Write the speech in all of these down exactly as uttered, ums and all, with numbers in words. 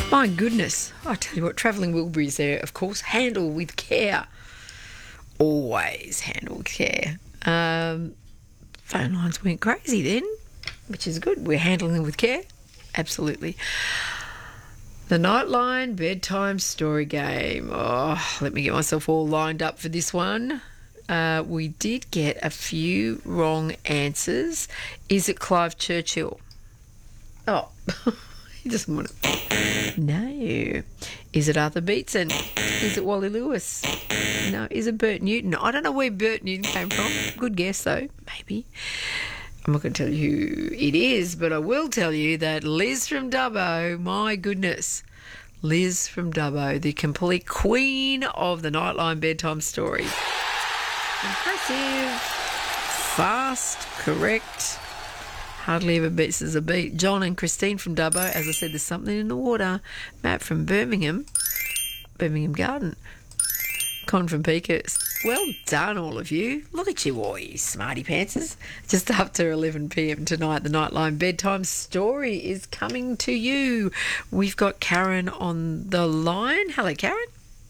My goodness. I tell you what, Travelling Wilburys there, of course, handle with care. Always handle with care. Um, phone lines went crazy then, which is good. We're handling them with care. Absolutely. The Nightline Bedtime Story Game. Oh, let me get myself all lined up for this one. Uh, we did get a few wrong answers. Is it Clive Churchill? Oh, he doesn't want to. No. Is it Arthur Beetson? Is it Wally Lewis? No. Is it Bert Newton? I don't know where Bert Newton came from. Good guess, though. Maybe. I'm not going to tell you who it is, but I will tell you that Liz from Dubbo, my goodness, Liz from Dubbo, the complete queen of the Nightline Bedtime Story. Impressive. Fast, correct. Hardly ever beats as a beat. John and Christine from Dubbo. As I said, there's something in the water. Matt from Birmingham. Birmingham Garden. Con from Peakers. Well done, all of you. Look at you all, you smarty pantsers. Just after eleven p.m. tonight, the Nightline Bedtime Story is coming to you. We've got Karen on the line. Hello, Karen.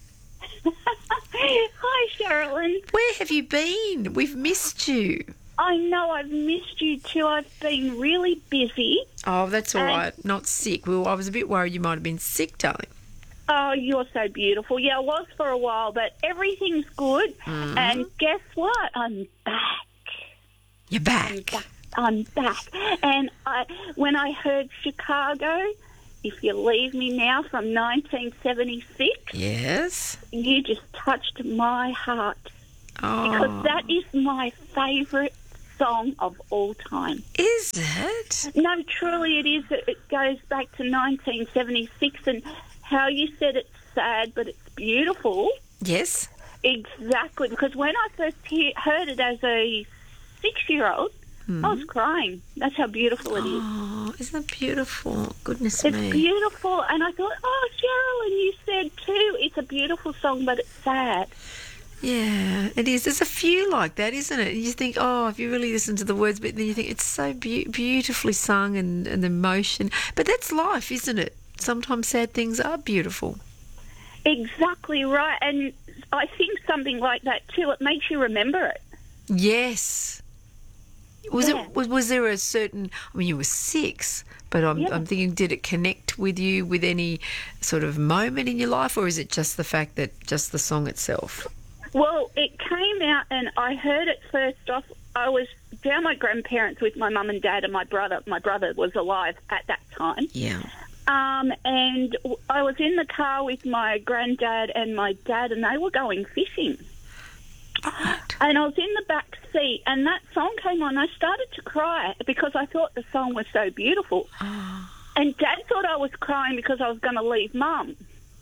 Hi, Sherilyn. Where have you been? We've missed you. I know I've missed you too. I've been really busy. Oh, that's all and, right. Not sick. Well, I was a bit worried you might have been sick, darling. Oh, you're so beautiful. Yeah, I was for a while, but everything's good. Mm. And guess what? I'm back. You're back. I'm back. I'm back. And I, when I heard Chicago, If You Leave Me Now from nineteen seventy-six, Yes. you just touched my heart. Oh. Because that is my favourite song of all time. Is it? No, truly it is. It goes back to nineteen seventy-six, and how you said it's sad, but it's beautiful. Yes. Exactly, because when I first he- heard it as a six-year-old, Mm. I was crying. That's how beautiful it is. Oh, isn't it beautiful? Goodness It's me. beautiful, and I thought, oh, Cheryl, and you said too, it's a beautiful song, but it's sad. Yeah, it is. There's a few like that, isn't it? You think, oh, if you really listen to the words, but then you think it's so be- beautifully sung and, and the emotion. But that's life, isn't it? Sometimes sad things are beautiful. Exactly right, and I think something like that too, it makes you remember it. Yes. Was Yeah. it? Was, was there a certain? I mean, you were six, but I'm, Yeah. I'm thinking, did it connect with you with any sort of moment in your life, or is it just the fact that just the song itself? Well, it came out and I heard it first off. I was down my grandparents with my mum and dad and my brother. My brother was alive at that time. Yeah. Um, and I was in the car with my granddad and my dad, and they were going fishing. Right. And I was in the back seat, and that song came on. I started to cry because I thought the song was so beautiful. Oh. And Dad thought I was crying because I was going to leave Mum.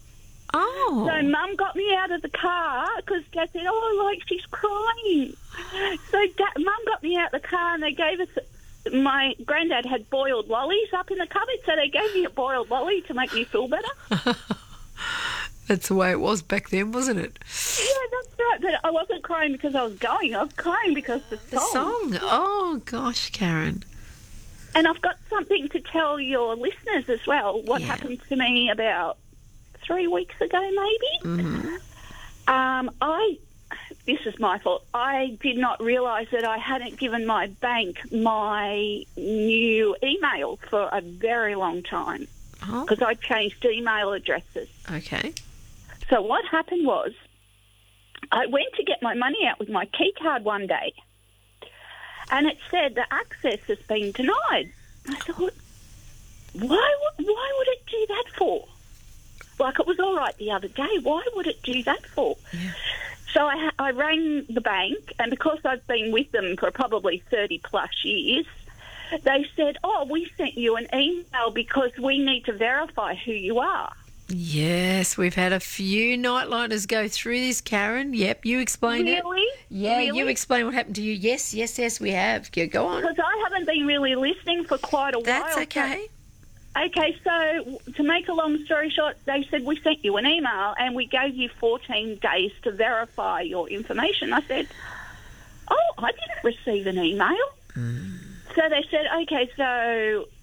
Oh. So Mum got me out of the car because Dad said, oh, like she's crying. So Dad, Mum got me out of the car, and they gave us, my granddad had boiled lollies up in the cupboard, so they gave me a boiled lolly to make me feel better. That's the way it was back then, wasn't it? Yeah, that's right. But I wasn't crying because I was going. I was crying because of the The song. song. Oh, gosh, Karen. And I've got something to tell your listeners as well. What Yeah. happened to me about three weeks ago, maybe. Mm-hmm. Um, I, this is my fault. I did not realise that I hadn't given my bank my new email for a very long time Oh, because I changed email addresses. okay. So what happened was I went to get my money out with my key card one day, and it said the access has been denied. I thought, why would, why would it do that for? Like, it was all right the other day. Why would it do that for? Yeah. So I, ha- I rang the bank, and because I've been with them for probably thirty-plus years, they said, oh, we sent you an email because we need to verify who you are. Yes, we've had a few nightliners go through this, Karen. Yep, you explain it. Really? Yeah, Really? you explain what happened to you. Yes, yes, yes, we have. Go, go on. Because I haven't been really listening for quite a That's while. okay. So, okay, so to make a long story short, they said we sent you an email and we gave you fourteen days to verify your information. I said, oh, I didn't receive an email. Mm. So they said, okay, so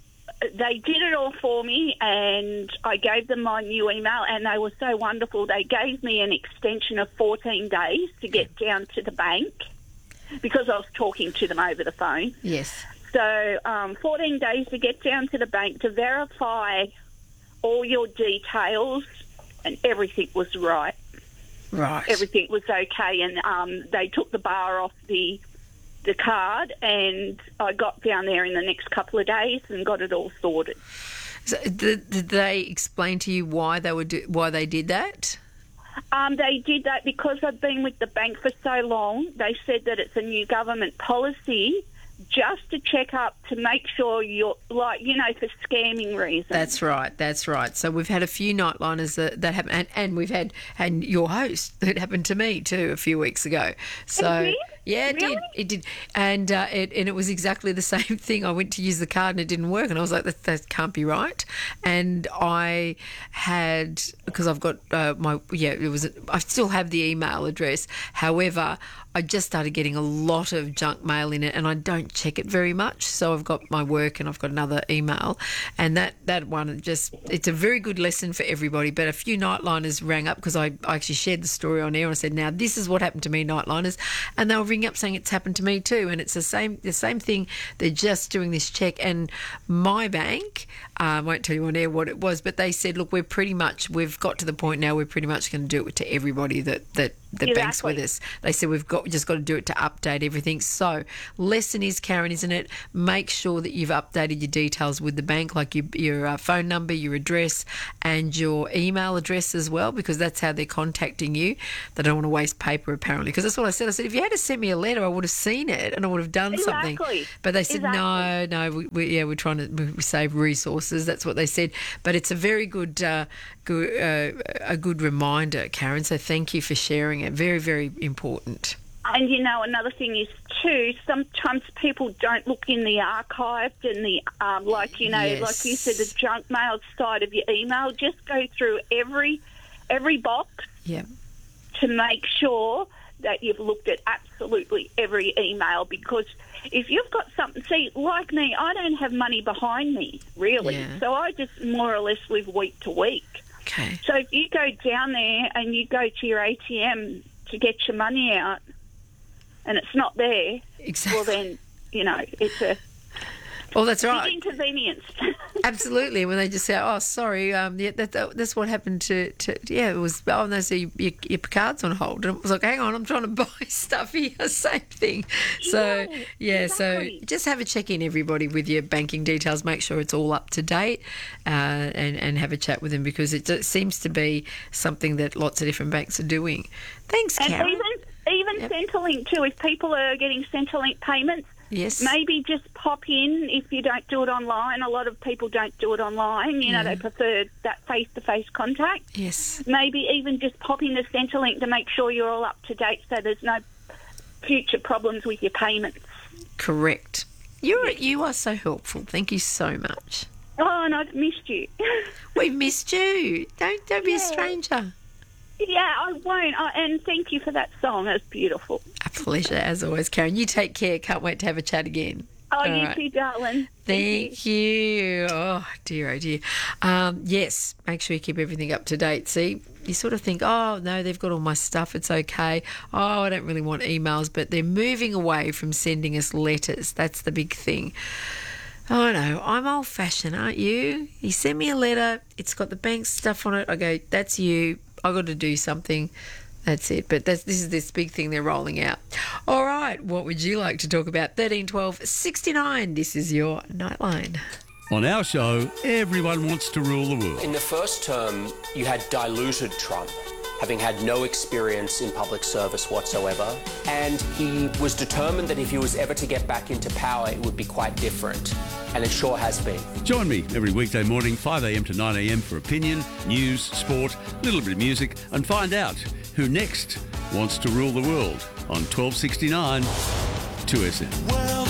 they did it all for me, and I gave them my new email, and they were so wonderful. They gave me an extension of fourteen days to get down to the bank because I was talking to them over the phone. Yes. So um, fourteen days to get down to the bank to verify all your details, and everything was right. Right. Everything was okay, and um, they took the bar off the the card, and I got down there in the next couple of days and got it all sorted. So did, did they explain to you why they would do, why they did that? Um, they did that because I've been with the bank for so long. They said that it's a new government policy just to check up to make sure you're, like, you know, for scamming reasons. That's right, that's right. So we've had a few nightliners that, that happen, and, and we've had and your host that happened to me too a few weeks ago. So It did? yeah, it Really? did, it did, and uh, it and it was exactly the same thing. I went to use the card and it didn't work, and I was like, that, that can't be right. And I had, because I've got uh, my yeah, it was I still have the email address. However, I just started getting a lot of junk mail in it, and I don't check it very much. So I've got my work and I've got another email, and that, that one just, it's a very good lesson for everybody. But a few nightliners rang up because I, I actually shared the story on air and I said, now this is what happened to me, nightliners, and they'll ring up saying it's happened to me too, and it's the same the same thing. They're just doing this check, and my bank, I uh, won't tell you on air what it was, but they said, look, we're pretty much, we've got to the point now, we're pretty much going to do it to everybody that, that, that Exactly. banks with us. They said we've got we just got to do it to update everything. So lesson is, Karen, isn't it? Make sure that you've updated your details with the bank, like your, your uh, phone number, your address, and your email address as well, because that's how they're contacting you. They don't want to waste paper, apparently, because that's what I said. I said, if you had to send me a letter, I would have seen it and I would have done Exactly. something. But they said, Exactly. no, no, we, we, yeah, we're trying to we save resources. That's what they said. But it's a very good, uh, good uh, a good reminder, Karen. So thank you for sharing it. Very, very important. And, you know, another thing is, too, sometimes people don't look in the archived and the, um, like, you know, Yes. like you said, the junk mail side of your email. Just go through every every box Yeah. to make sure that you've looked at absolutely every email, because if you've got something, see, like me, I don't have money behind me, really. Yeah. So I just more or less live week to week. Okay. So if you go down there and you go to your A T M to get your money out and it's not there, Exactly. well then, you know, it's a Well, that's big right. inconvenience. Absolutely. When they just say, "Oh, sorry, um, yeah, that, that, that's what happened to, to yeah, it was oh no, so your, your, your card's on hold," and it was like, "Hang on, I'm trying to buy stuff here." Same thing. So Yeah, yeah, exactly. so just have a check in, everybody, with your banking details. Make sure it's all up to date, uh, and and have a chat with them, because it just seems to be something that lots of different banks are doing. Thanks, And Karen. even even Yep. Centrelink too, if people are getting Centrelink payments, Yes. maybe just pop in if you don't do it online. A lot of people don't do it online. You know, Yeah. they prefer that face-to-face contact. Yes. Maybe even just pop in to Centrelink to make sure you're all up to date so there's no future problems with your payments. Correct. You're you are so helpful. Thank you so much. Oh, and I've missed you. We've missed you. Don't don't be a Yeah. stranger. Yeah, I won't. I, and thank you for that song. It's beautiful. A pleasure, as always, Karen. You take care. Can't wait to have a chat again. Oh, All you right. too, darling. Thank you. Oh, dear, oh, dear. Um, yes, make sure you keep everything up to date. See, you sort of think, oh, no, they've got all my stuff. It's okay. Oh, I don't really want emails. But they're moving away from sending us letters. That's the big thing. Oh, no, I'm old-fashioned, aren't you? You send me a letter. It's got the bank stuff on it. I go, that's you. I got to do something. That's it. But that's, this is this big thing they're rolling out. All right. What would you like to talk about? thirteen twelve sixty-nine. This is your Nightline. On our show, everyone wants to rule the world. In the first term, you had diluted Trump, having had no experience in public service whatsoever. And he was determined that if he was ever to get back into power, it would be quite different. And it sure has been. Join me every weekday morning, five a m to nine a m for opinion, news, sport, a little bit of music, and find out who next wants to rule the world on twelve sixty-nine two S M.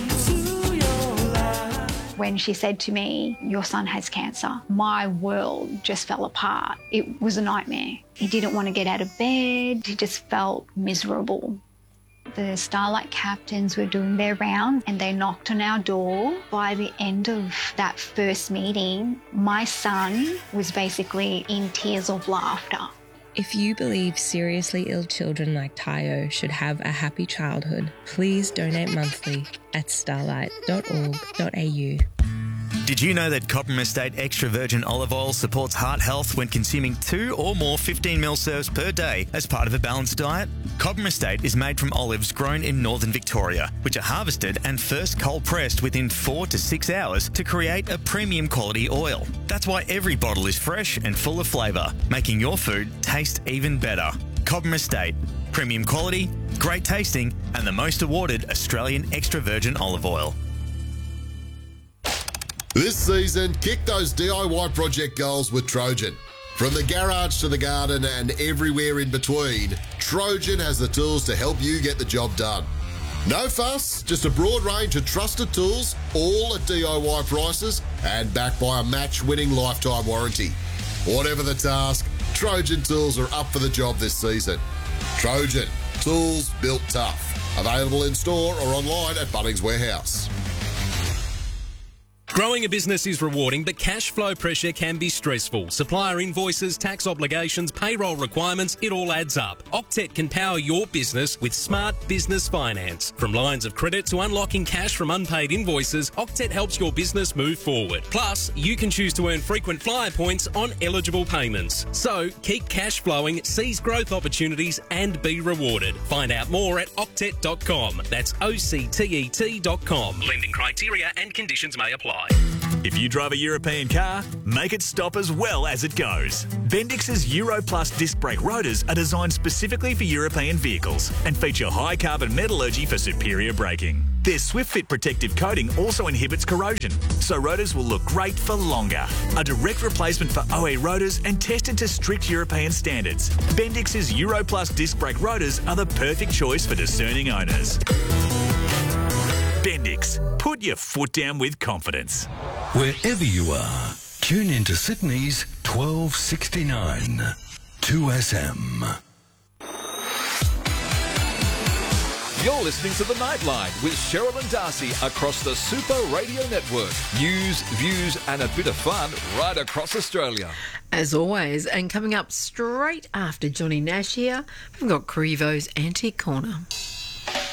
When she said to me, "Your son has cancer," my world just fell apart. It was a nightmare. He didn't want to get out of bed. He just felt miserable. the Starlight captains were doing their round and they knocked on our door. By the end of that first meeting, my son was basically in tears of laughter. If you believe seriously ill children like Tayo should have a happy childhood, please donate monthly at starlight dot org dot a u. Did you know that Cobram Estate Extra Virgin Olive Oil supports heart health when consuming two or more fifteen mil serves per day as part of a balanced diet? Cobram Estate is made from olives grown in northern Victoria, which are harvested and first cold pressed within four to six hours to create a premium quality oil. That's why every bottle is fresh and full of flavour, making your food taste even better. Cobram Estate, premium quality, great tasting, and the most awarded Australian extra virgin olive oil. This season, kick those D I Y project goals with Trojan. From the garage to the garden and everywhere in between, Trojan has the tools to help you get the job done. No fuss, just a broad range of trusted tools, all at D I Y prices and backed by a match-winning lifetime warranty. Whatever the task, Trojan tools are up for the job this season. Trojan, tools built tough. Available in store or online at Bunnings Warehouse. Growing a business is rewarding, but cash flow pressure can be stressful. Supplier invoices, tax obligations, payroll requirements, it all adds up. Octet can power your business with smart business finance. From lines of credit to unlocking cash from unpaid invoices, Octet helps your business move forward. Plus, you can choose to earn frequent flyer points on eligible payments. So, keep cash flowing, seize growth opportunities and be rewarded. Find out more at octet dot com. That's O C T E T dot com. Lending criteria and conditions may apply. If you drive a European car, make it stop as well as it goes. Bendix's Euro Plus disc brake rotors are designed specifically for European vehicles and feature high carbon metallurgy for superior braking. Their SwiftFit protective coating also inhibits corrosion, so rotors will look great for longer. A direct replacement for O E rotors and tested to strict European standards. Bendix's Euro Plus disc brake rotors are the perfect choice for discerning owners. Bendix, put your foot down with confidence. Wherever you are, tune into Sydney's twelve sixty-nine, two S M. You're listening to The Nightline with Cheryl and Darcy across the Super Radio Network. News, views and a bit of fun right across Australia. As always, and coming up straight after Johnny Nash here, we've got Crevo's Antique Corner.